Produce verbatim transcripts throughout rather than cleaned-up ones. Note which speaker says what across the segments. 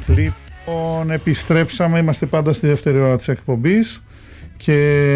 Speaker 1: Λοιπόν, επιστρέψαμε, είμαστε πάντα στη δεύτερη ώρα της εκπομπής και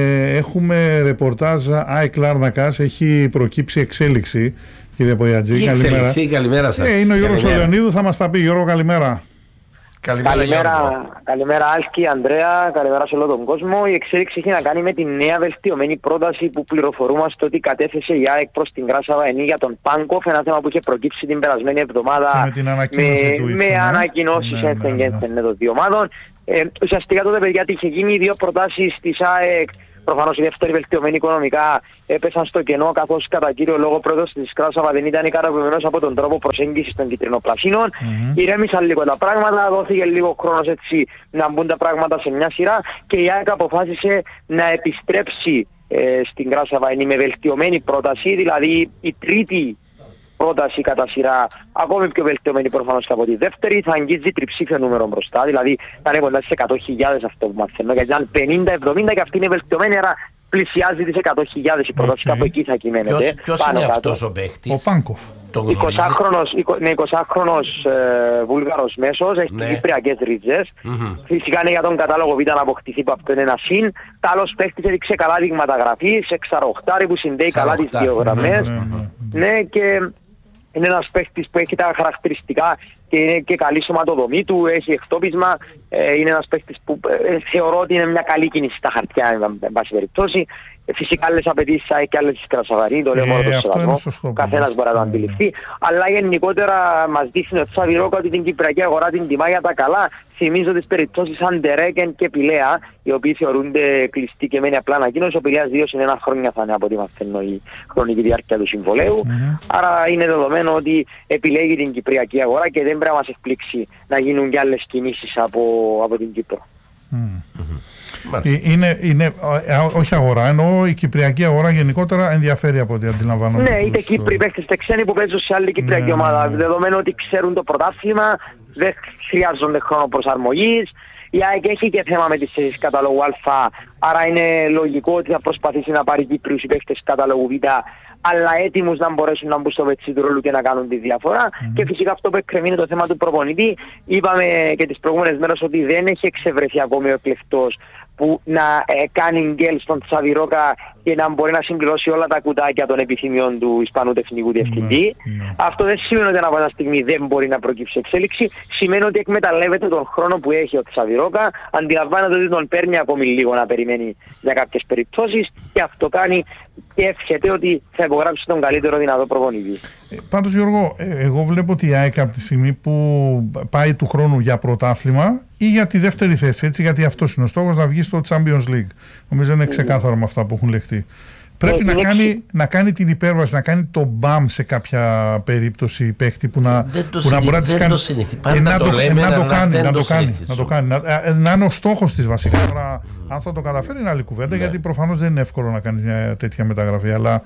Speaker 1: έχουμε ρεπορτάζ ΑΕΚ Λάρνακας, έχει προκύψει εξέλιξη, κύριε Πογιατζή.
Speaker 2: Τι
Speaker 1: καλημέρα.
Speaker 2: εξέλιξη, καλημέρα σας.
Speaker 1: Ε, είναι ο Γιώργος Ολεονίδου, θα μας τα πει. Γιώργο, καλημέρα.
Speaker 3: Καλημέρα, καλημέρα, καλημέρα Άλκη, Ανδρέα, καλημέρα σε όλο τον κόσμο. Η εξέλιξη έχει να κάνει με τη νέα βελτιωμένη πρόταση που πληροφορούμαστε ότι κατέθεσε η ΑΕΚ προς την Γκράσα Βαενή για τον Πάγκοφ, ένα θέμα που είχε προκύψει την περασμένη εβδομάδα
Speaker 1: με, την ανακοίνωση
Speaker 3: με,
Speaker 1: του
Speaker 3: με
Speaker 1: ύψου,
Speaker 3: ανακοινώσεις
Speaker 1: ναι, ναι, ναι, ναι, ναι.
Speaker 3: των δύο ομάδων. Ε, ουσιαστικά τότε, παιδιά, είχε γίνει δύο προτάσεις της ΑΕΚ. Προφανώς η δεύτερη βελτιωμένη οικονομικά έπεσαν στο κενό, καθώς κατά κύριο λόγο πρόεδρος της Γκράσα δεν ήταν ικανοποιημένος από τον τρόπο προσέγγισης των κυτρινοπλασίνων. Mm-hmm. Ηρέμησαν λίγο τα πράγματα, δόθηκε λίγο χρόνος έτσι να μπουν τα πράγματα σε μια σειρά και η ΑΕΚ αποφάσισε να επιστρέψει ε, στην Γκράσα με βελτιωμένη πρόταση, δηλαδή η τρίτη πρόταση κατά σειρά, ακόμη πιο βελτιωμένη προφανώς από τη δεύτερη, θα αγγίζει τριψήφιο νούμερο μπροστά, δηλαδή θα είναι κοντά στις εκατό χιλιάδες αυτό που μαθαίνω, γιατί ήταν πενήντα εβδομήντα και αυτή είναι βελτιωμένη, άρα πλησιάζει τις εκατό χιλιάδες η πρόταση, okay. κάπου εκεί θα κυμαίνεται.
Speaker 2: Ποιος, ποιος είναι αυτός ο παίχτης?
Speaker 1: Ο Πάγκοφ.
Speaker 3: εικοσάχρονος, ναι, εικοσάχρονος ε, Βούλγαρος μέσος, έχει ναι. κυπριακές ρίτζες. Mm-hmm. Φυσικά είναι για τον κατάλογο Β' να αποκτηθεί που αυτό είναι ένα συν. Τα άλλος παίχτης έδειξε καλά δείγματα γραφής, εξαροχτάρι που συνδέει καλά τις δύο γραμμές. Mm-hmm. Ναι, και είναι ένας παίχτης που έχει τα χαρακτηριστικά και είναι και καλή σωματοδομή του, έχει εκτόπισμα, ε, είναι ένας παίχτης που ε, θεωρώ ότι είναι μια καλή κίνηση στα χαρτιά, εν πάση περιπτώσει. Φυσικά άλλες απαιτήσεις και άλλες της Κρασαβαρή, το λέω μόνο το σεβασμό, καθένας μπορεί να το αντιληφθεί. Αλλά γενικότερα μας δείχνει ο Τσαβιρόκα ότι την κυπριακή αγορά την τιμά για τα καλά. Θυμίζω τις περιπτώσεις Αντερέκεν και Πηλέα, οι οποίοι θεωρούνται κλειστοί και μένει απλά ανακοίνωση. Ο Πηλέας δύο συν ένα χρόνια θα είναι από ό,τι μαθαίνω η χρονική διάρκεια του συμβολέου. Mm-hmm. Άρα είναι δεδομένο ότι επιλέγει την κυπριακή αγορά και δεν πρέπει να μας εκπλήξει να γίνουν και άλλες κινήσεις από, από την Κύπρο.
Speaker 1: Mm-hmm. Είναι, είναι, όχι αγορά, εννοώ η κυπριακή αγορά γενικότερα ενδιαφέρει από ό,τι αντιλαμβάνομαι.
Speaker 3: Ναι, είτε Κύπροι παίχτες είτε ξένοι που παίζουν σε άλλη κυπριακή ναι, ομάδα. Ναι. Δεδομένου ότι ξέρουν το πρωτάθλημα, δεν χρειάζονται χρόνο προσαρμογής. Η ΑΕΚ έχει και θέμα με τις θέσεις καταλόγου Α, άρα είναι λογικό ότι θα προσπαθήσει να πάρει Κύπριους οι παίχτες καταλόγου Β, αλλά έτοιμους να μπορέσουν να μπουν στο πετσί του ρόλου και να κάνουν τη διαφορά. Mm-hmm. Και φυσικά αυτό που εκκρεμεί είναι το θέμα του προπονητή. Είπαμε και τις προηγούμενες μέρες ότι δεν έχει εξευρεθεί ακόμη ο εκλεκτός που να ε, κάνει γκέλ στον Τσαβιρόκα και να μπορεί να συμπληρώσει όλα τα κουτάκια των επιθυμιών του Ισπανού τεχνικού διευθυντή. Mm, mm. Αυτό δεν σημαίνει ότι ανά πάσα στιγμή δεν μπορεί να προκύψει εξέλιξη. Σημαίνει ότι εκμεταλλεύεται τον χρόνο που έχει ο Τσαβιρόκα. Αντιλαμβάνεται ότι τον παίρνει ακόμη λίγο να περιμένει για κάποιες περιπτώσεις και αυτό κάνει και εύχεται ότι θα υπογράψει τον καλύτερο δυνατό προπονητή.
Speaker 1: Ε, πάντως Γιώργο, ε, εγώ βλέπω ότι η ΑΕΚ από τη στιγμή που πάει του χρόνου για πρωτάθλημα ή για τη δεύτερη θέση, έτσι, γιατί αυτός είναι ο στόχος, να βγει στο Champions League. Νομίζω είναι ξεκάθαρο με αυτά που έχουν λεχτεί. Πρέπει ε, να, κάνει, να κάνει την υπέρβαση, να κάνει το μπαμ σε κάποια περίπτωση παίχτη που να, που να μπορεί να τις κάνει. Ε, να το, λέμε, να, το κάνει, να, το κάνει, να το κάνει. Να, να είναι ο στόχος της βασικά. Τώρα, αν θα το καταφέρει είναι άλλη κουβέντα, ναι. Γιατί προφανώς δεν είναι εύκολο να κάνει μια τέτοια μεταγραφή. Αλλά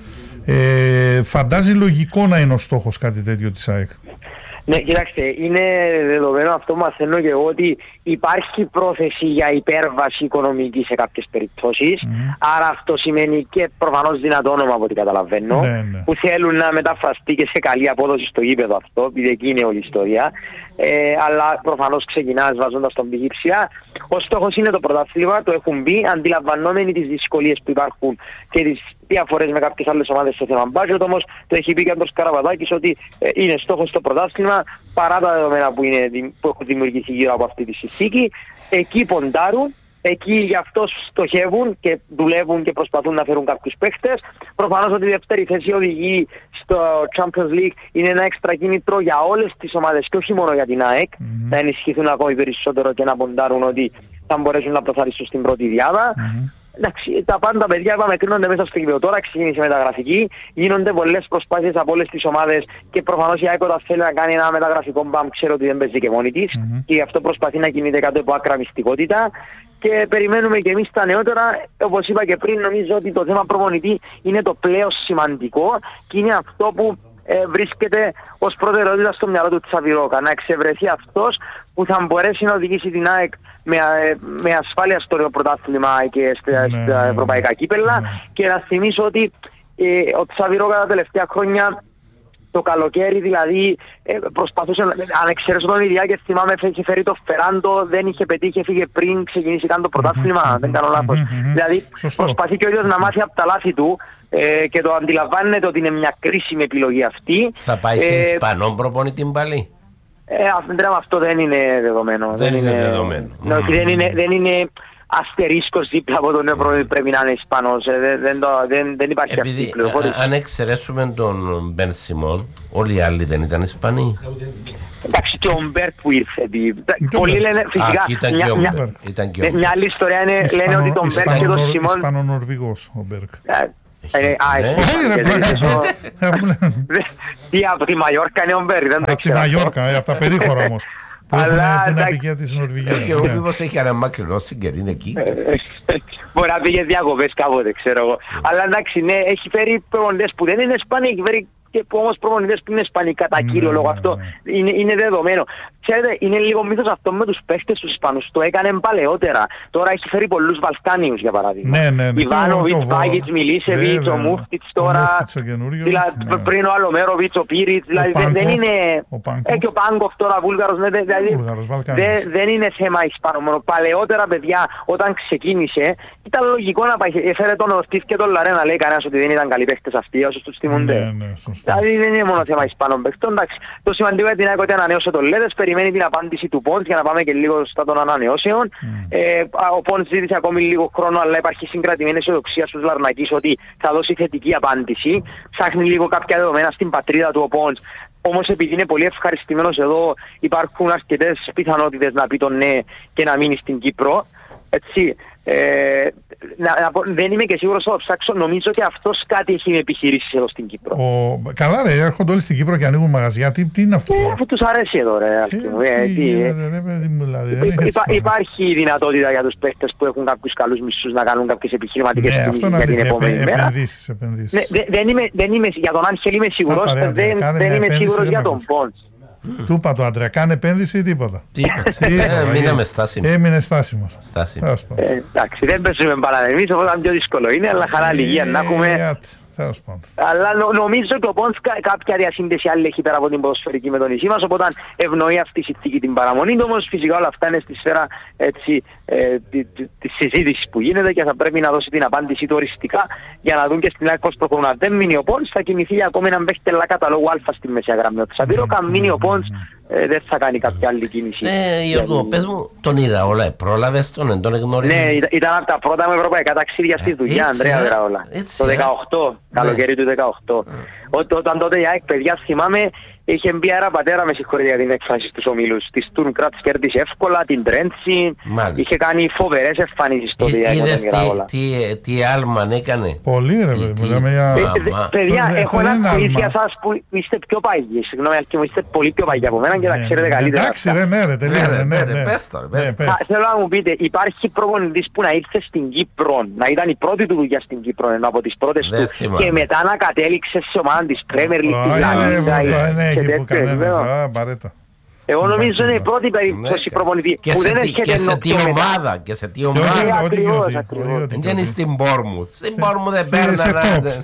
Speaker 1: ε, φαντάζει λογικό να είναι ο στόχος κάτι τέτοιο της ΑΕΚ.
Speaker 3: Ναι, κοιτάξτε, είναι δεδομένο αυτό που μαθαίνω και εγώ ότι υπάρχει πρόθεση για υπέρβαση οικονομική σε κάποιες περιπτώσεις. Mm. Άρα αυτό σημαίνει και προφανώς δυνατό όνομα από ό,τι καταλαβαίνω, ναι, ναι. που θέλουν να μεταφραστεί και σε καλή απόδοση στο γήπεδο αυτό, επειδή εκεί είναι όλη η ιστορία. Ε, αλλά προφανώς ξεκινάς βάζοντας τον πηγή ψηλά. Ο στόχος είναι το πρωτάθλημα, το έχουν μπει, αντιλαμβανόμενοι τις δυσκολίες που υπάρχουν και τις διαφορές με κάποιες άλλες ομάδες στο θέμα budget, όμως το έχει πει και ο Καραβατάκης ότι ε, είναι στόχος το πρωτάθλημα παρά τα δεδομένα που, είναι, που έχουν δημιουργηθεί γύρω από αυτή τη συνθήκη. Εκεί ποντάρουν, εκεί γι' αυτό στοχεύουν και δουλεύουν και προσπαθούν να φέρουν κάποιους παίχτες. Προφανώς ότι η δεύτερη θέση οδηγεί στο Champions League είναι ένα έξτρα κίνητρο για όλες τις ομάδες και όχι μόνο για την ΑΕΚ, mm-hmm. να ενισχυθούν ακόμη περισσότερο και να ποντάρουν ότι θα μπορέσουν να προθαρρύσουν στην πρώτη διάδα. Mm-hmm. Εντάξει, τα πάντα παιδιά είπαμε κρίνονται μέσα στο κήπεδο. Τώρα ξεκίνησε η μεταγραφική, γίνονται πολλές προσπάθειες από όλες τις ομάδες και προφανώς η ΑΕΚ όταν θέλει να κάνει ένα μεταγραφικό μπαμ ξέρω ότι δεν παίζει και μόνη της mm-hmm. και γι' αυτό προσπαθεί να κινείται κάτω από άκρα μυστικότητα και περιμένουμε και εμείς τα νεότερα. Όπως είπα και πριν, νομίζω ότι το θέμα προπονητή είναι το πλέον σημαντικό και είναι αυτό που ε, βρίσκεται ως προτεραιότητα στο μυαλό του Τσαβιρόκα, να εξευρεθεί αυτός που θα μπορέσει να οδηγήσει την ΑΕΚ με, με ασφάλεια στο πρωτάθλημα και στα, ναι, στα ευρωπαϊκά κύπελλα ναι. Και να θυμίσω ότι ε, ο Τσαβιρόκα τα τελευταία χρόνια Το καλοκαίρι δηλαδή ε, προσπαθούσε, αν εξαιρέσω τον Ιδιάκη, θυμάμαι είχε φέρει το Φεράντο, δεν είχε πετύχει, έφυγε πριν ξεκινήσει καν το πρωτάθλημα, δεν κάνω λάθος. Δηλαδή
Speaker 1: Σωστό.
Speaker 3: προσπαθεί και ο ίδιος να μάθει από τα λάθη του ε, και το αντιλαμβάνεται ότι είναι μια κρίσιμη επιλογή αυτή.
Speaker 2: Θα πάει σε ε, Ισπανό προπονητή πάλι.
Speaker 3: Ε, αυτό δεν είναι δεδομένο.
Speaker 2: Δεν, δεν είναι, είναι δεδομένο.
Speaker 3: Ναι, mm. δεν, είναι, δεν είναι αστερίσκος δίπλα από τον νέο προπονητή, πρέπει να είναι Ισπανός. Ε, δεν, δεν, δεν υπάρχει
Speaker 2: Επειδή,
Speaker 3: αυτή η πληροφορία.
Speaker 2: Αν εξαιρέσουμε τον Μπεν Σιμών, όλοι οι άλλοι δεν ήταν Ισπανοί.
Speaker 3: Εντάξει, και ο Μπέρ που ήρθε. Πολλοί λένε φυσικά.
Speaker 2: Α, ήταν μια, και ο
Speaker 3: μια,
Speaker 2: Μπέρ. Ήταν και ο
Speaker 3: μια, μια άλλη ιστορία είναι, Ισπανο, λένε ότι τον Μπέρ και τον Σιμών.
Speaker 1: Ισπανο-Νορβηγός ο Μπέρκ.
Speaker 3: Τι από τη Μαγιόρκα είναι ο Μπέρ, δεν το
Speaker 1: Από
Speaker 3: ξέρω.
Speaker 1: τη Μαγιόρκα, από τα περίχωρα όμως. Που είναι απικία της Νορβηγίας.
Speaker 2: Και εγώ μήπως έχει ένα μακρινό συγκερί εκεί.
Speaker 3: Μπορεί να πήγε διακοπές κάποτε, ξέρω εγώ. Αλλά εντάξει, ναι, έχει φέρει προπονητές που δεν είναι Ισπανοί, έχει φέρει και που όμως προπονητές που είναι Ισπανοί κατά κύριο λόγο. Αυτό είναι, είναι δεδομένο. Ξέρετε, είναι λίγο μύθος αυτό με τους παίχτες τους Ισπανούς. Το έκανε παλαιότερα. Τώρα έχει φέρει πολλούς Βαλκάνιους για παράδειγμα.
Speaker 1: Ναι, ναι, ναι.
Speaker 3: Ιβάνοβιτς, Βάγιτς, Μιλίσεβιτς, ο Μούφτιτς τώρα. Δηλαδή, πριν ο Αλομέροβιτς, ο Πίριτς. Δηλαδή δεν είναι. Και ο Πάγκοφ τώρα Βούλγαρος. Δεν είναι θέμα Ισπανών μόνο. Παλαιότερα, παιδιά, όταν ξεκίνησε, ήταν λογικό να πάει. Έφερε τον Ορτίθ και τον Λαρένα, λέει κανένας ότι δεν ήταν καλοί παίχτες αυτοί, όσους τους θυμούνται. Δηλαδή δεν είναι μόνο θέμα Ισπανών παίχτων. Το σημαντικό για την ΑΕΚ ότι ανανέωσε τον Λέδες, περιμένει την απάντηση του Πόντς για να πάμε και λίγο στα των ανανεώσεων. Mm. Ε, ο Πόντς ζήτησε ακόμη λίγο χρόνο, αλλά υπάρχει συγκρατημένη αισιοδοξία στους Λαρνακείς ότι θα δώσει θετική απάντηση. Ψάχνει λίγο κάποια δεδομένα στην πατρίδα του ο Πόντς. Όμως επειδή είναι πολύ ευχαριστημένος εδώ, υπάρχουν αρκετές πιθανότητες να πει τον ναι και να μείνει στην Κύπρο. Έτσι. Ε, να, να, δεν είμαι και σίγουρος θα ψάξω, νομίζω και αυτός κάτι έχει με επιχειρήσεις εδώ στην Κύπρο.
Speaker 1: Ο, καλά ρε, έρχονται όλοι στην Κύπρο και ανοίγουν μαγαζιά, τι, τι είναι αυτό?
Speaker 3: Ε, αφού τους αρέσει εδώ ρε.
Speaker 1: Τι, ε, τι, τι, ε, ρε, παιδί μου, δηλαδή, δεν υπά,
Speaker 3: υπά, υπάρχει δυνατότητα για τους παίχτες που έχουν κάποιους καλούς μισθούς να κάνουν κάποιες επιχειρηματικές
Speaker 1: ναι,
Speaker 3: κινήσεις για την επόμενη
Speaker 1: επε,
Speaker 3: μέρα.
Speaker 1: Επενδύσεις, επενδύσεις.
Speaker 3: Ναι, δε, δεν είμαι, δεν είμαι, για τον Άγγελ είμαι σίγουρος, δεν, δεν είμαι σίγουρος για τον Πόντς.
Speaker 1: Του είπα το Άντρεα, κάνε επένδυση ή τίποτα.
Speaker 2: Έμεινε στάσιμος.
Speaker 1: Έμεινε στάσιμος.
Speaker 3: Εντάξει, δεν παίζουμε μπάλα εμείς, οπότε πιο δύσκολο είναι, αλλά χαρά λυγεία να έχουμε. Αλλά νο, νομίζω ότι ο Πόντς κάποια διασύνδεση άλλη έχει πέρα από την ποδοσφαιρική με τον νησί μας, οπότε ευνοεί αυτή η συνθήκη την παραμονή. Όμως φυσικά όλα αυτά είναι στη σφαίρα έτσι, ε, της συζήτησης που γίνεται και θα πρέπει να δώσει την απάντηση του οριστικά για να δουν και στην ΑΕΚ πώς προχωρούν. Αν δεν μείνει ο Πόντς θα κινηθεί ακόμη έναν παίχτη καταλόγου Α στη μεσαία γραμμή. Ότι Σαββίρο, αν μείνει ο Πόντς ε, δεν θα κάνει κάποια άλλη κίνηση.
Speaker 2: Ναι, Γιώργο, πες μου, τον είδα όλα, πρόλαβες τον, τον γνωρίζεις?
Speaker 3: Ναι, ήταν από τα πρώτα με ευρωπαϊκά ταξίδια στη δουλειά, Ανδρέα Δραόλα. Το δεκαοκτώ, καλοκαίρι του δεκαοκτώ. Όταν τότε η ΑΕΚ, παιδιά, θυμάμαι, είχε μπει αέρα πατέρα, με συγχωρείτε για την έκφραση στους ομίλους. Τη Στουρμ Γκράτς κέρδισε εύκολα, την Τρέντσι, είχε κάνει φοβερές εμφανίσεις τότε η ΑΕΚ.
Speaker 2: Είδες τι άλμαν έκανε?
Speaker 1: Πολύ ρε παιδιά.
Speaker 3: Παιδιά, έχω ένα quiz για σας που είστε πιο παγιοί. Συγγνώμη, αλλά είστε πολύ πιο παγιοί από μένα και τα ξέρετε καλύτερα.
Speaker 1: Εντάξει ρε, ναι ρε, τελείωνε.
Speaker 3: Θέλω να μου πείτε, υπάρχει προπονητής που να ήρθε στην Κύπρο, να ήταν η πρώτη του δουλειά στην Κύπρο, ενώ από τις πρώτες του, και μετά να κατέληξε σε ομάδα της Πρέμερ Λιγκ της Λανίζα.
Speaker 1: Που κανένας, α, παρέτα.
Speaker 3: Εγώ νομίζω είναι η πρώτη περίπτωση προπονητή που δεν έρχεται
Speaker 2: και σε τι ομάδα, και σε τι ομάδα.
Speaker 3: Ακριβώς,
Speaker 2: δεν είναι στην Μπόρμουθ. Στην Μπόρμουθ δεν παίρνανε.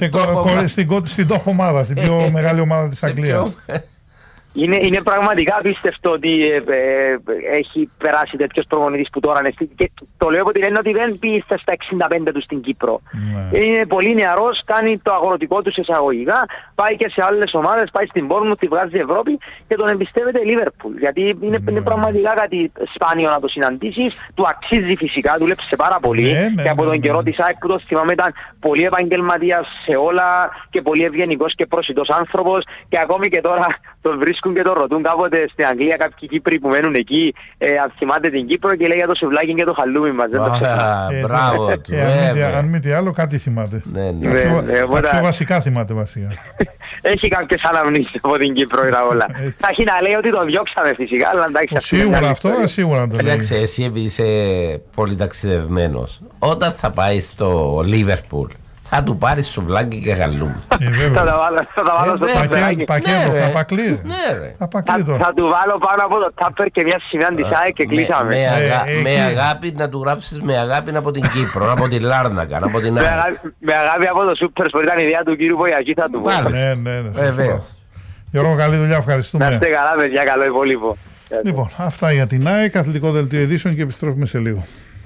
Speaker 1: Στην top ομάδα, στην πιο μεγάλη ομάδα της Αγγλίας.
Speaker 3: Είναι, είναι πραγματικά απίστευτο ότι ε, ε, έχει περάσει τέτοιος προπονητής που τώρα είναι. Και το λέω ότι λένε ότι δεν πείστε στα εξήντα πέντε του στην Κύπρο. Ναι. Είναι πολύ νεαρός, κάνει το αγροτικό του εισαγωγικά, πάει και σε άλλες ομάδες, πάει στην Bournemouth, τη βγάζει Ευρώπη και τον εμπιστεύεται η Liverpool. Γιατί είναι, ναι. είναι πραγματικά κάτι σπάνιο να το συναντήσεις. Του αξίζει φυσικά, δούλεψε πάρα πολύ. Ναι, ναι, και από τον ναι, καιρό ναι. της ΑΕΚ που το θυμάμαι ήταν πολύ επαγγελματίας σε όλα και πολύ ευγενικός και προσιτός άνθρωπος. Και ακόμη και τώρα τον βρίσκουν και τον ρωτούν κάποτε στην Αγγλία κάποιοι Κύπροι που μένουν εκεί, ε, αν θυμάται την Κύπρο και λέει για το σουβλάκι και το χαλούμι μας. Δεν το
Speaker 2: ξεχνά. Μπράβο του.
Speaker 1: Αν μη τι άλλο κάτι θυμάται. Τα πιο βασικά θυμάται βασικά.
Speaker 3: Έχει κάποιες αναμνήσεις από την Κύπρο η Ραόλα. Θα έχει να λέει ότι το διώξαμε φυσικά, αλλά εντάξει.
Speaker 1: Σίγουρα αυτό, σίγουρα το λέει.
Speaker 2: Εντάξει, εσύ επειδή είσαι πολύ ταξιδευμένος, όταν θα πάει στο Liverpool, Θα του πάρει σουβλάκι και γαλούμι.
Speaker 3: Θα τα βάλω, θα τα βάλω στο σουβλάκι.
Speaker 1: Πακέτο, θα πακλεί.
Speaker 3: Θα του βάλω πάνω από το τάπερ και μια σημαία της ΑΕΚ και κλείσαμε.
Speaker 2: Με αγάπη να του γράψεις με αγάπη από την Κύπρο, από την Λάρνακα, από την ΑΕΚ.
Speaker 3: Με αγάπη από το Σούπερ Σπορ, ήταν η ιδέα του κύριου Πογιακή, θα του βάλω.
Speaker 1: Ναι, ναι, ναι. Γιώργο, καλή δουλειά, ευχαριστούμε.
Speaker 3: Να είστε καλά, παιδιά, καλό υπόλοιπο.
Speaker 1: Λοιπόν, αυτά για την ΑΕΚ, αθλητικό δελτίο ειδήσεων και επιστρέφουμε σε λίγο.